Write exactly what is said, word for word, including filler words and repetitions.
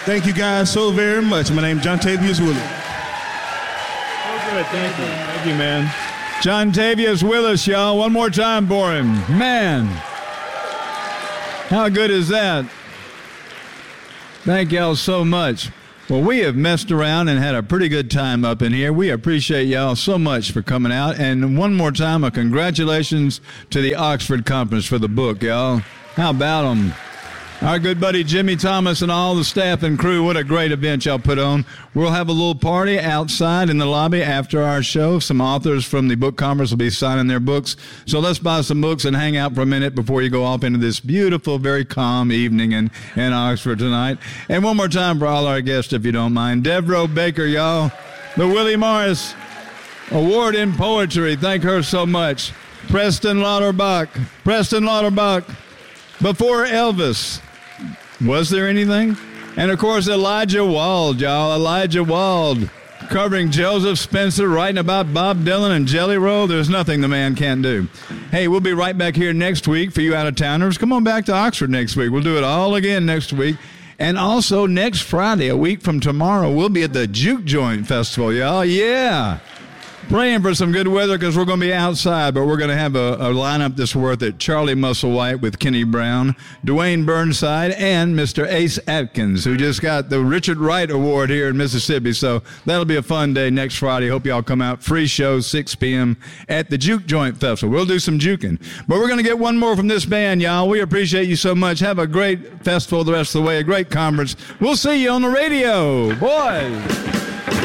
Thank you guys so very much. My name is John Tavius Willis. So good. Thank you. Thank you, man. John Tavius Willis, y'all. One more time for him. Man. How good is that? Thank y'all so much. Well, we have messed around and had a pretty good time up in here. We appreciate y'all so much for coming out. And one more time, a congratulations to the Oxford Conference for the book, y'all. How about them? Our good buddy Jimmy Thomas and all the staff and crew, what a great event y'all put on. We'll have a little party outside in the lobby after our show. Some authors from the book conference will be signing their books. So let's buy some books and hang out for a minute before you go off into this beautiful, very calm evening in, in Oxford tonight. And one more time for all our guests, if you don't mind. Devereaux Baker, y'all. The Willie Morris Award in Poetry. Thank her so much. Preston Lauterbach. Preston Lauterbach. Before Elvis. Was there anything? And, of course, Elijah Wald, y'all. Elijah Wald covering Joseph Spencer, writing about Bob Dylan and Jelly Roll. There's nothing the man can't do. Hey, we'll be right back here next week for you out-of-towners. Come on back to Oxford next week. We'll do it all again next week. And also next Friday, a week from tomorrow, we'll be at the Juke Joint Festival, y'all. Yeah. Praying for some good weather because we're going to be outside, but we're going to have a, a lineup that's worth it. Charlie Musselwhite with Kenny Brown, Dwayne Burnside, and Mister Ace Atkins, who just got the Richard Wright Award here in Mississippi. So that'll be a fun day next Friday. Hope y'all come out. Free show, six p.m. at the Juke Joint Festival. We'll do some juking. But we're going to get one more from this band, y'all. We appreciate you so much. Have a great festival the rest of the way, a great conference. We'll see you on the radio. Boys.